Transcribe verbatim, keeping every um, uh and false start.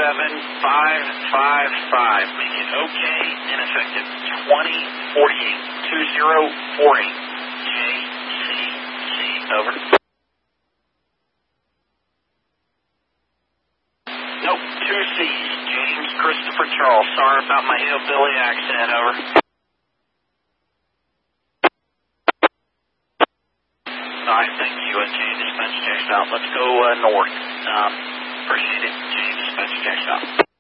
seven five five five. Make it okay and effective. twenty forty-eight. two zero four eight. J C C. Over. Nope, two C's. James Christopher Charles. Sorry about my hillbilly accent. Over. All right, thank you. Uh, J Dispatch checks out. Let's go uh, north. Um, appreciate it. J Dispatch checks out.